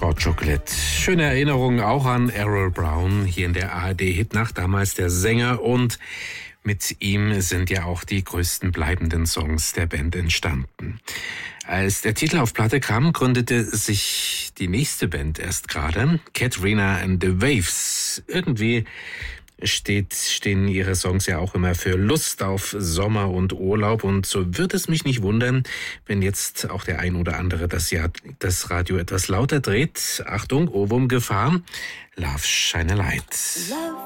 Hot Chocolate. Schöne Erinnerungen auch an Errol Brown hier in der ARD-Hitnacht, damals der Sänger, und mit ihm sind ja auch die größten bleibenden Songs der Band entstanden. Als der Titel auf Platte kam, gründete sich die nächste Band erst gerade, Katrina and the Waves. Irgendwie stehen ihre Songs ja auch immer für Lust auf Sommer und Urlaub, und so wird es mich nicht wundern, wenn jetzt auch der ein oder andere das Radio etwas lauter dreht. Achtung, Ohrwurmgefahr. Love Shine a Light.